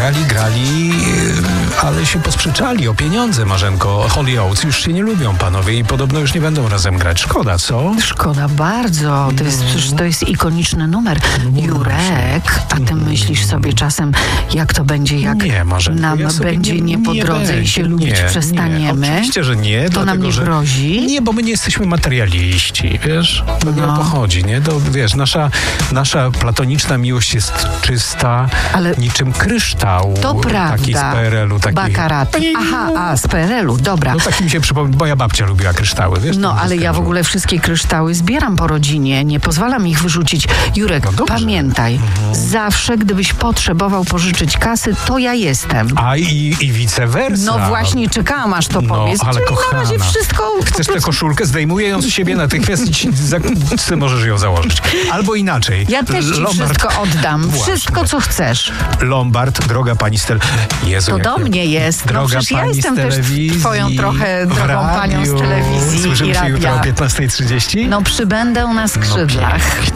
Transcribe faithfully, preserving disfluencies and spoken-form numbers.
grali, grali, ale się posprzeczali o pieniądze, Marzenko. Holy Oates już się nie lubią, panowie, i podobno już nie będą razem grać. Szkoda, co? Szkoda bardzo. To jest, przecież to jest ikoniczny numer. Jurek, a ty myślisz sobie czasem, jak to będzie, jak nie, Marzenko, nam ja będzie nie, nie po nie drodze będzie, i się lubić nie, przestaniemy? Nie. Oczywiście, że nie. To dlatego, nam nie że... grozi? Nie, bo my nie jesteśmy materialiści, wiesz? To nie No. o to chodzi, nie? To, wiesz, nasza, nasza platoniczna miłość jest czysta, Ale niczym kryształ. to prawda. Taki z P R L u. Taki... Bakarat. Aha, a z P R L u, dobra. No tak mi się przypomina, moja babcia lubiła kryształy, wiesz? No, ale ja w ogóle wszystkie kryształy zbieram po rodzinie, nie pozwalam ich wyrzucić. Jurek, No dobrze. pamiętaj, Mhm. zawsze gdybyś potrzebował pożyczyć kasy, to ja jestem. A i, i vice versa. No właśnie, czekałam aż to No, powiesz. ale Czyli kochana, na razie wszystko... po chcesz tę prostu- koszulkę? Zdejmuję ją z siebie natychmiast i ci za, ty możesz ją założyć. Albo inaczej. Ja też ci Lombard- wszystko oddam. Właśnie. Wszystko, co chcesz. Lombard, droga pani Stel... Jezu, To jak do ja- mnie jest. No Droga przecież ja pani jestem z też telewizji, twoją trochę w drogą radiu. panią z telewizji Słyszymy i się jutro o radia. piętnaście trzydzieści? No przybędę na skrzydlach. pięknie.